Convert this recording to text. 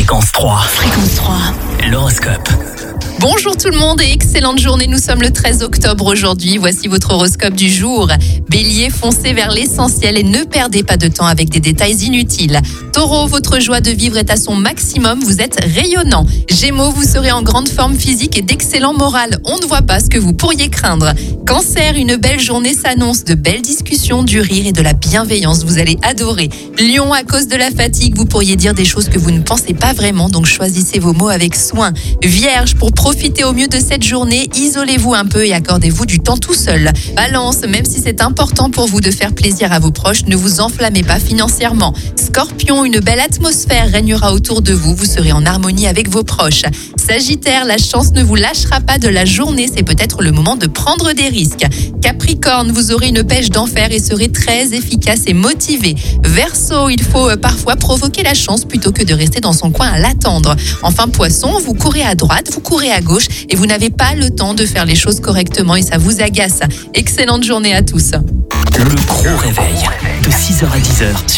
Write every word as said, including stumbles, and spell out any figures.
Fréquence trois. Fréquence trois. L'horoscope. Bonjour tout le monde et excellente journée. Nous sommes le treize octobre aujourd'hui. Voici votre horoscope du jour. Bélier, foncez vers l'essentiel et ne perdez pas de temps avec des détails inutiles. Taureau, votre joie de vivre est à son maximum. Vous êtes rayonnant. Gémeaux, vous serez en grande forme physique et d'excellent moral. On ne voit pas ce que vous pourriez craindre. Cancer, une belle journée s'annonce. De belles discussions, du rire et de la bienveillance. Vous allez adorer. Lion, à cause de la fatigue, vous pourriez dire des choses que vous ne pensez pas vraiment. Donc choisissez vos mots avec soin. Vierge, pour profitez au mieux de cette journée, isolez-vous un peu et accordez-vous du temps tout seul. Balance, même si c'est important pour vous de faire plaisir à vos proches, ne vous enflammez pas financièrement. Scorpion, une belle atmosphère régnera autour de vous, vous serez en harmonie avec vos proches. Sagittaire, la chance ne vous lâchera pas de la journée, c'est peut-être le moment de prendre des risques. Capricorne, vous aurez une pêche d'enfer et serez très efficace et motivé. Verseau, il faut parfois provoquer la chance plutôt que de rester dans son coin à l'attendre. Enfin Poisson, vous courez à droite, vous courez à gauche et vous n'avez pas le temps de faire les choses correctement et ça vous agace. Excellente journée à tous. Le gros réveil de six heures à dix heures.